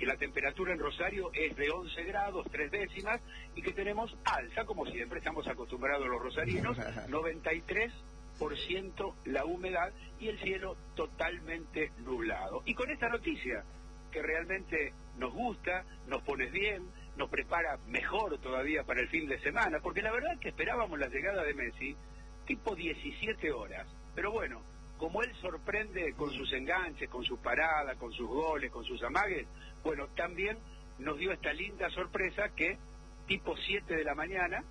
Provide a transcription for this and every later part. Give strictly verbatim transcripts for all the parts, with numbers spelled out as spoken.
que la temperatura en Rosario es de once grados, tres décimas, y que tenemos alza, como siempre estamos acostumbrados los rosarinos, noventa y tres por ciento la humedad y el cielo totalmente nublado. Y con esta noticia, que realmente nos gusta, nos pone bien, nos prepara mejor todavía para el fin de semana, porque la verdad es que esperábamos la llegada de Messi tipo diecisiete horas, pero bueno, como él sorprende con sus enganches, con sus paradas, con sus goles, con sus amagues, bueno, también nos dio esta linda sorpresa que tipo siete de la mañana,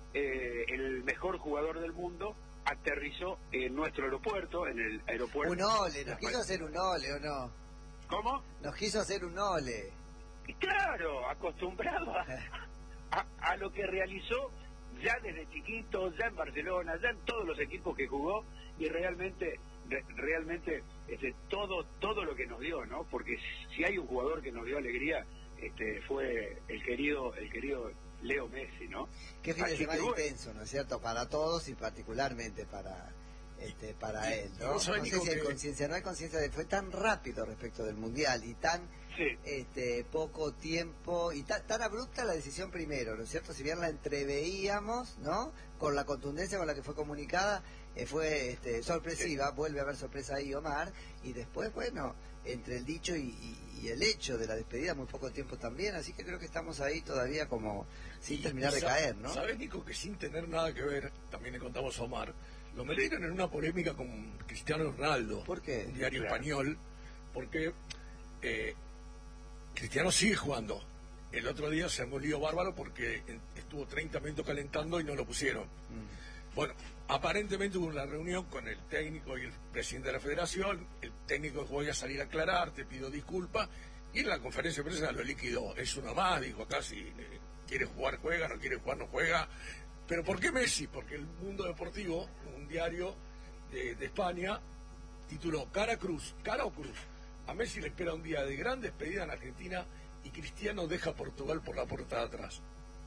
eh, el mejor jugador del mundo aterrizó en nuestro aeropuerto, en el aeropuerto... Un ole, nos quiso hacer un ole, ¿o no? ¿Cómo? Nos quiso hacer un ole. Y claro, acostumbrado a, a, a lo que realizó ya desde chiquito, ya en Barcelona, ya en todos los equipos que jugó, y realmente... realmente este, todo todo lo que nos dio, ¿no? Porque si hay un jugador que nos dio alegría, este fue el querido el querido Leo Messi, ¿no? Qué fin de semana bueno, intenso, ¿no es cierto? Para todos y particularmente para este para y, él, ¿no? No, no sé si hay que... conciencia, no hay conciencia de fue tan rápido respecto del Mundial y tan sí. este poco tiempo y ta, tan abrupta la decisión primero, ¿no es cierto? Si bien la entreveíamos, ¿no? Con la contundencia con la que fue comunicada, eh, fue este, sorpresiva, sí. Vuelve a haber sorpresa ahí Omar, y después, bueno, entre el dicho y, y, y el hecho de la despedida, muy poco tiempo también, así que creo que estamos ahí todavía como sin terminar de caer, ¿no? ¿Sabes, Nico, que sin tener nada que ver, también le contamos a Omar, lo metieron en una polémica con Cristiano Ronaldo? ¿Por qué? Un diario claro. español, porque eh, Cristiano sigue jugando. El otro día se armó un lío bárbaro porque estuvo treinta minutos calentando y no lo pusieron. Mm. Bueno, aparentemente hubo una reunión con el técnico y el presidente de la federación. El técnico dijo: voy a salir a aclarar, te pido disculpas. Y en la conferencia de prensa lo liquidó. Es uno más, dijo acá, si eh, quiere jugar, juega, no quiere jugar, no juega. Pero ¿por qué Messi? Porque el Mundo Deportivo, un diario de, de España, tituló Cara Cruz, cara o cruz. A Messi le espera un día de gran despedida en Argentina y Cristiano deja Portugal por la puerta de atrás.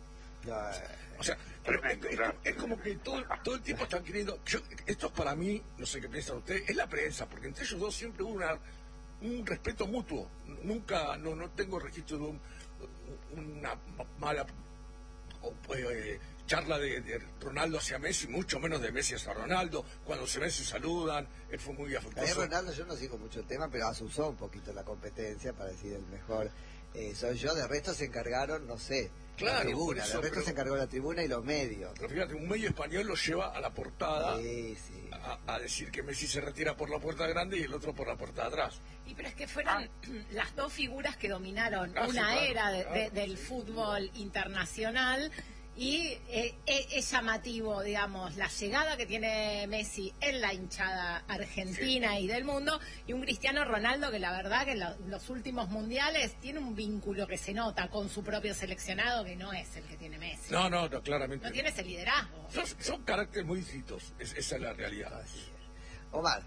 O sea, pero es, es, es como que todo, todo el tiempo están queriendo... Yo, esto es para mí, no sé qué piensan ustedes, es la prensa, porque entre ellos dos siempre hubo una, un respeto mutuo. Nunca, no, no tengo registro de un, una mala eh, charla de, de Ronaldo hacia Messi, mucho menos de Messi hacia Ronaldo. Cuando se ven se saludan, él fue muy afectuoso. A Ronaldo yo no sigo mucho el tema, pero asusó un poquito la competencia para decir el mejor eh, soy yo. De resto se encargaron, no sé, claro, la tribuna, eso, de resto pero, se encargó la tribuna y los medios. Pero fíjate, un medio español lo lleva a la portada, sí, sí. A, a decir que Messi se retira por la puerta grande y el otro por la puerta de atrás. Y pero es que fueron ah. las dos figuras que dominaron ah, una sí, claro, era de, claro. de, del fútbol internacional. Y eh, es llamativo, digamos, la llegada que tiene Messi en la hinchada argentina sí. y del mundo, y un Cristiano Ronaldo que la verdad que en lo, los últimos mundiales tiene un vínculo que se nota con su propio seleccionado que no es el que tiene Messi. No, no, no, claramente. No tiene ese liderazgo. Son, son caracteres muy distintos, es, esa es la realidad. Así es. Omar.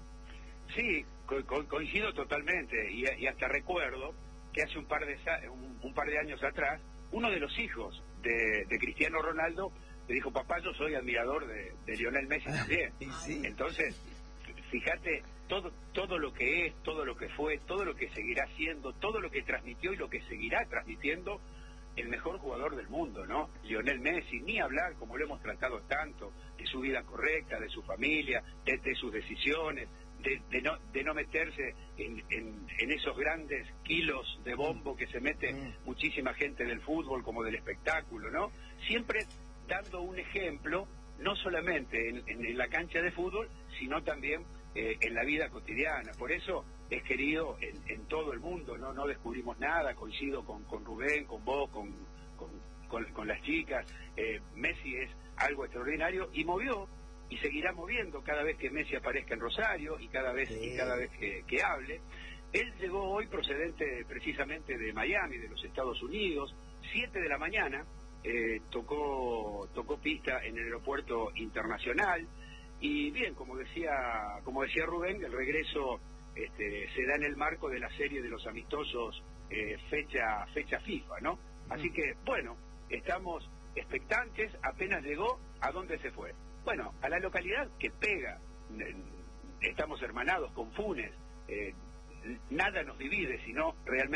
Sí, co co coincido totalmente, y, y hasta recuerdo que hace un par de, un, un par de años atrás, uno de los hijos De, de Cristiano Ronaldo le dijo: papá, yo soy admirador de, de Lionel Messi también. Sí. Entonces, fíjate todo todo lo que es, todo lo que fue, todo lo que seguirá siendo, todo lo que transmitió y lo que seguirá transmitiendo el mejor jugador del mundo, ¿no? Lionel Messi, ni hablar, como lo hemos tratado tanto, de su vida correcta, de su familia, de, de sus decisiones, de, de, no, de no meterse en, en, en esos grandes kilos de bombo que se mete mm. muchísima gente del fútbol como del espectáculo, ¿no? Siempre dando un ejemplo, no solamente en, en, en la cancha de fútbol, sino también eh, en la vida cotidiana. Por eso es querido en, en todo el mundo, ¿no? No descubrimos nada, coincido con, con Rubén, con vos, con, con, con, con las chicas. Eh, Messi es algo extraordinario y movió y seguirá moviendo cada vez que Messi aparezca en Rosario y cada vez, sí. y cada vez que, que hable. Él llegó hoy procedente precisamente de Miami, de los Estados Unidos, siete de la mañana, eh, tocó tocó pista en el aeropuerto internacional, y bien, como decía como decía Rubén, el regreso este, se da en el marco de la serie de los amistosos eh, fecha fecha FIFA, ¿no? Mm. Así que, bueno, estamos expectantes. Apenas llegó, ¿a dónde se fue? Bueno, a la localidad que pega. Estamos hermanados con Funes, eh, nada nos divide, sino realmente